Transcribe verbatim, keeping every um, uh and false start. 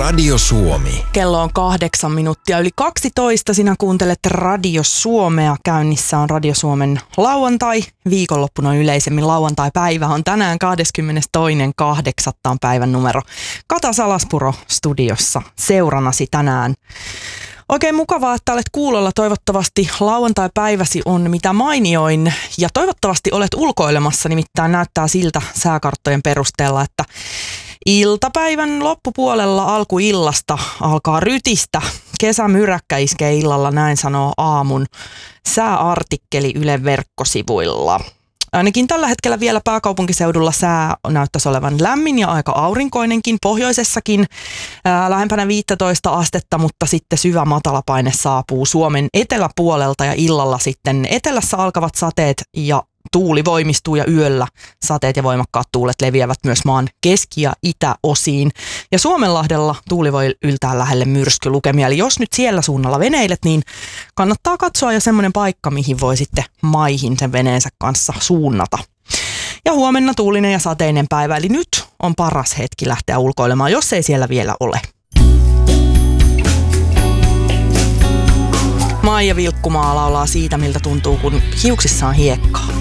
Radio Suomi. Kello on kahdeksan minuuttia yli kaksitoista. Sinä kuuntelet Radio Suomea. Käynnissä on Radio Suomen lauantai. Viikonloppuna yleisemmin lauantai-päivä on tänään kahdeskymmenestoinen kahdeksatta päivän numero. Kata Salaspuro studiossa seurannasi tänään. Oikein mukavaa, että olet kuulolla. Toivottavasti lauantai-päiväsi on mitä mainioin ja toivottavasti olet ulkoilemassa. Nimittäin näyttää siltä sääkarttojen perusteella, että iltapäivän loppupuolella alkuillasta alkaa rytistä. Kesämyräkkä iskee illalla, näin sanoo aamun sääartikkeli Ylen verkkosivuilla. Ainakin tällä hetkellä vielä pääkaupunkiseudulla sää näyttäisi olevan lämmin ja aika aurinkoinenkin. Pohjoisessakin ää, lähempänä viisitoista astetta, mutta sitten syvä matalapaine saapuu Suomen eteläpuolelta ja illalla sitten etelässä alkavat sateet ja tuuli voimistuu ja yöllä sateet ja voimakkaat tuulet leviävät myös maan keski- ja itäosiin. Ja Suomenlahdella tuuli voi yltää lähelle myrskylukemia. Eli jos nyt siellä suunnalla veneilet, niin kannattaa katsoa jo semmoinen paikka, mihin voi sitten maihin sen veneensä kanssa suunnata. Ja huomenna tuulinen ja sateinen päivä, eli nyt on paras hetki lähteä ulkoilemaan, jos ei siellä vielä ole. Maija Vilkkumaa laulaa siitä, miltä tuntuu, kun hiuksissa on hiekkaa.